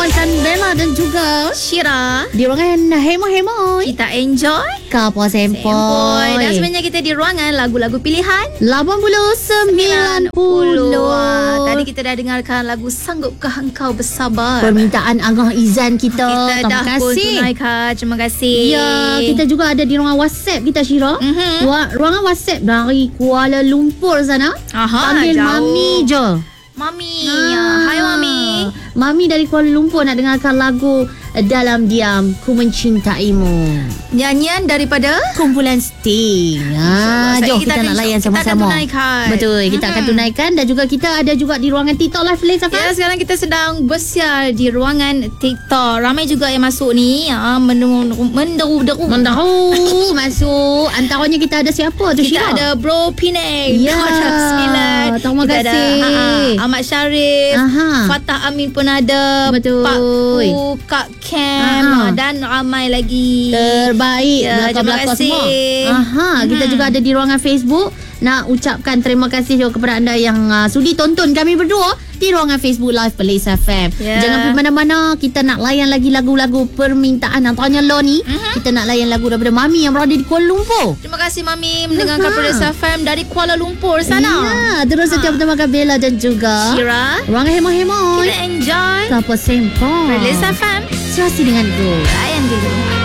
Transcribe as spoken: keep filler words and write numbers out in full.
Hemoi dan Bella dan juga Syira. di ruangan Hemoi-Hemoi. Kita enjoy Kapal Sempoi. Sempoi. Dan sebenarnya kita di ruangan lagu-lagu pilihan lapan puluh sembilan puluh. Wah, tadi kita dah dengarkan lagu Sanggupkah Engkau Bersabar. Permintaan Angah Izan kita. Kita Terima dah pun kasih. tunaikan. Terima kasih. Ya, kita juga ada di ruangan WhatsApp kita, Syira. Mhm. Wa- ruangan WhatsApp dari Kuala Lumpur sana. Aha, Panggil jauh. Mami je. Mami. Ah. Hai Mami. Mami dari Kuala Lumpur nak dengarkan lagu Dalam Diam Ku Mencintaimu. Nyanyian daripada Kumpulan Sting. Ha, jom kita, kita nak layan kita sama-sama. akan tunaikan. Betul, kita Mhm. akan tunaikan dan juga kita ada juga di ruangan TikTok Live Play Safan. Ya, sekarang kita sedang bersiar di ruangan TikTok. Ramai juga yang masuk ni. Ha, menderu menderu-deru. Mendahu masuk. Antaranya kita ada siapa tu, Kita Syira? ada Bro Pinay. Ya, sembilan. terima Kita ada, kasih. ha, ha, Ahmad Syarif. Aha. Fatah Amin pun ada. Betul. Pak Pu, Kak Cam. Aha. Dan ramai lagi. Terbaik. Ya, terima belakang-belakang kasih. semua. Aha, kita Mhm. juga ada di ruangan Facebook. Nak ucapkan terima kasih juga kepada anda yang uh, sudi tonton kami berdua di ruangan Facebook Live Perlis F M. Ya. Jangan pergi mana-mana. Kita nak layan lagi lagu-lagu permintaan. Antaranya lo ni, Mhm. kita nak layan lagu daripada Mami yang berada di Kuala Lumpur. Terima kasih Mami mendengarkan Aha. Perlis F M dari Kuala Lumpur sana. Ya, terus setia bersama Bella dan juga Syira. ruangan Hemoi-Hemoi. Kita enjoy Kapal Sempoi. Perlis F M. Serasi denganku. Layan dulu.